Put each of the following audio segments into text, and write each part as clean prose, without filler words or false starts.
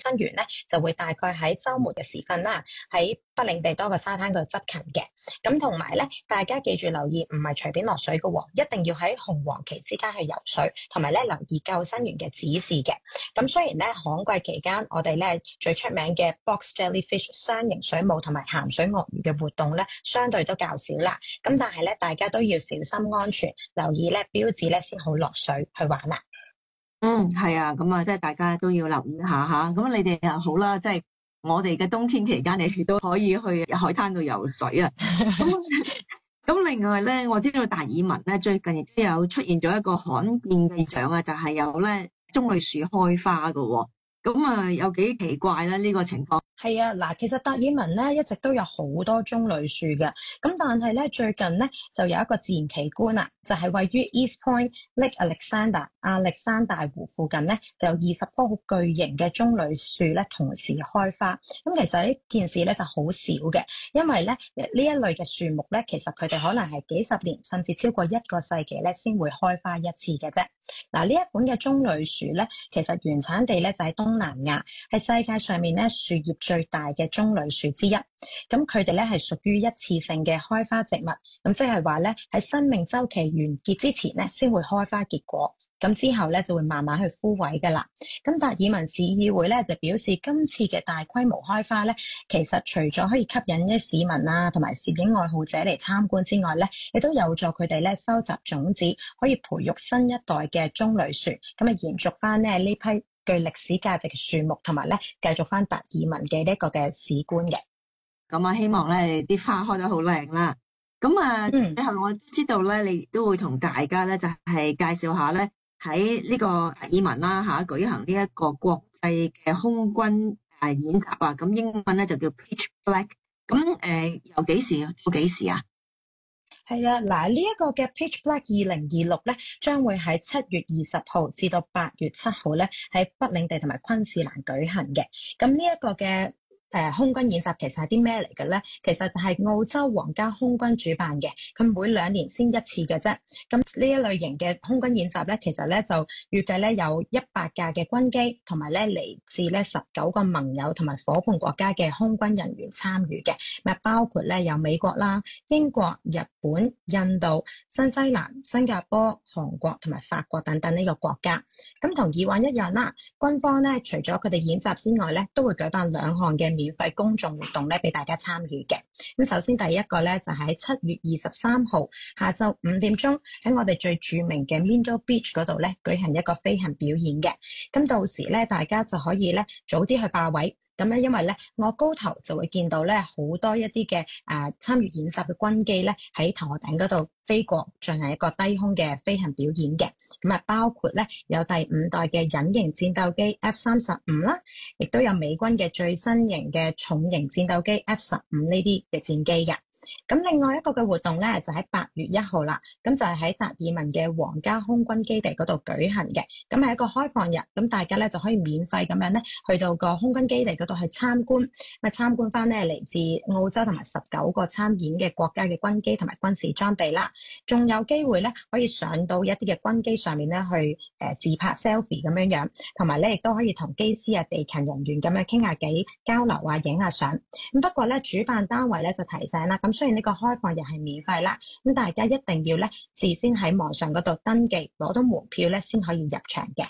生員咧就會大概喺週末嘅時分啦，喺北領地多個沙灘度執勤嘅。咁同埋咧，大家記住留意，唔係隨便落水嘅喎，一定要喺紅黃旗之間去游水，同埋咧留意救生員嘅指示嘅。咁雖然咧旱季期間，我哋咧最出名嘅 box jellyfish 雙型水母同埋鹹水鱷魚嘅活動咧，相對都較少啦。咁但係咧，大家都要小心安全，留意咧標誌咧先好落水去玩啦。 係啊，咁啊，即係大家都要留意下吓。咁你哋又好啦，即係我哋嘅冬天期間，你哋都可以去海灘度游水啊。咁另外咧，我知道達爾文咧最近亦都有出現咗一個罕見嘅現象啊，就係有咧棕櫚樹開花㗎喎。咁啊，有幾奇怪咧呢個情況。 係啊，嗱，其實達爾文咧一直都有好多棕櫚樹嘅，咁但係咧最近咧就有一個自然奇觀啦，就係位於 East Point Lake Alexander 亞歷山大湖附近咧，就有20棵好巨型嘅棕櫚樹咧同時開花。咁其實呢件事咧就好少嘅，因為咧呢一類嘅樹木咧，其實佢哋可能係幾十年甚至超過1個世紀咧先會開花一次嘅啫。嗱，呢一款嘅棕櫚樹咧，其實原產地咧就喺東南亞，係世界上面咧樹葉最大嘅棕櫚樹之一。咁佢哋咧係屬於一次性嘅開花植物，咁即係話咧喺生命週期完結之前咧先會開花結果，咁之後咧就會慢慢去枯萎噶啦。咁達爾文市議會咧就表示，今次嘅大規模開花咧，其實除咗可以吸引啲市民啊同埋攝影愛好者嚟參觀之外咧，亦都有助佢哋咧收集種子，可以培育新一代嘅棕櫚樹，咁啊延續翻呢批具歷史價值嘅樹木，同埋咧繼續翻達爾文嘅呢一個嘅市觀嘅。 咁啊，希望咧啲花開得好靚啦。咁啊，最後我知道咧，你都會同大家咧就係介紹下咧喺呢個達爾文啦嚇舉行呢一個國際嘅空軍演習啊。咁英文咧就叫 Pitch Black。咁由幾時到幾時啊？ 係啊，嗱，呢一個嘅 Pitch Black 2026咧，將會喺7月20號至到8月7號咧喺北領地同埋昆士蘭舉行嘅。咁呢一個嘅空軍演習其實係啲咩嚟嘅咧？其實就係澳洲皇家空軍主辦嘅，佢每2年先一次嘅啫。咁呢一類型嘅空軍演習咧，其實咧就預計咧有100架嘅軍機，同埋咧嚟自咧19個盟友同埋伙伴國家嘅空軍人員參與嘅。咁包括咧有美國啦、英國、日本、印度、新西蘭、新加坡、韓國同埋法國等等呢個國家。咁同以往一樣啦，軍方咧除咗佢哋演習之外咧，都會舉辦2項嘅免費公眾活動咧，俾大家參與嘅。咁首先第一個咧就喺7月23號下晝5點鐘喺我哋最著名嘅 Minto Beach 嗰度咧舉行一個飛行表演嘅。咁到時咧大家就可以咧早啲去霸位。咁咧，因為咧，我高頭就會見到咧好多一啲嘅參與演習嘅軍機咧喺頭殼頂嗰度飛過，進行一個低空嘅飛行表演嘅。咁啊，包括咧有第5代嘅隱形戰鬥機 F-35啦，亦都有美軍嘅最新型嘅重型戰鬥機 F-15呢啲嘅戰機嘅。咁另外一個嘅活動咧就喺8月1號啦，咁就係喺達爾文嘅皇家空軍基地嗰度舉行嘅。咁係一個開放日，咁大家咧就可以免費咁樣咧去到個空軍基地嗰度去參觀，咁參觀翻咧嚟自澳洲同埋19個參演嘅國家嘅軍機同埋軍事裝備啦，仲有機會咧可以上到一啲嘅軍機上面咧去自拍 selfie 咁樣樣，同埋咧亦都可以同機師啊、地勤人員咁樣傾下偈、交流啊、影下相。咁不過咧主辦單位咧就提醒啦，咁雖然呢個開放日係免費啦，咁大家一定要咧事先喺網上嗰度登記，攞到門票咧先可以入場嘅。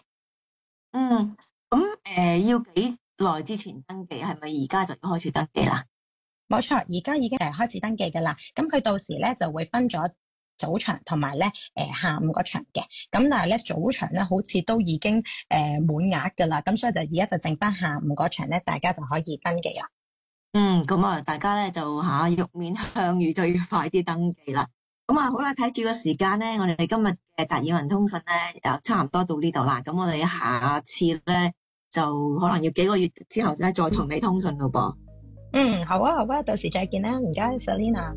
咁要幾耐之前登記？係咪而家就要開始登記啦？ 冇錯，而家已經開始登記㗎啦。咁佢到時咧就會分咗早場同埋咧下午嗰場嘅。咁但係咧早場咧好似都已經滿額㗎啦，咁所以就而家就剩翻下午嗰場咧，大家就可以登記啦。 咁啊，大家咧就欲面向雨，就要快啲登記啦。咁啊，好啦，睇住個時間咧，我哋今日嘅達爾文通訊咧又差唔多到呢度啦。咁我哋下次咧就可能要幾個月之後咧再同你通訊咯噃。 好啊，好啊，到時再見啦。唔該 Selina。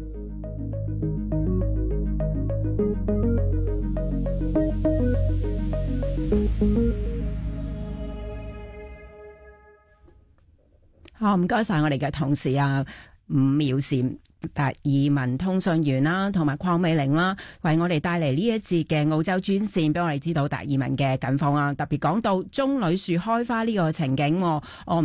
好，唔該晒我哋嘅同事啊，伍妙嬋達爾文通訊員啦，同埋鄺美玲啦，為我哋帶嚟呢一節嘅澳洲專線，俾我哋知道達爾文嘅近況啊，特別講到棕櫚樹開花呢個情景。